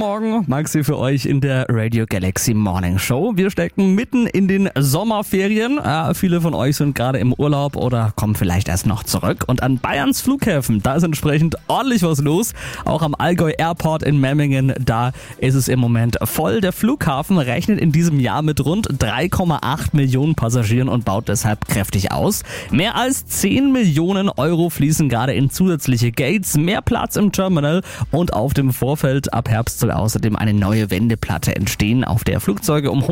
Morgen, Maxi für euch in der Radio Galaxy Morning Show. Wir stecken mitten in den Sommerferien. Viele von euch sind gerade im Urlaub oder kommen vielleicht erst noch zurück. Und an Bayerns Flughäfen, da ist entsprechend ordentlich was los. Auch am Allgäu Airport in Memmingen, da ist es im Moment voll. Der Flughafen rechnet in diesem Jahr mit rund 3,8 Millionen Passagieren und baut deshalb kräftig aus. Mehr als 10 Millionen Euro fließen gerade in zusätzliche Gates, mehr Platz im Terminal und auf dem Vorfeld ab Herbst soll außerdem eine neue Wendeplatte entstehen, auf der Flugzeuge um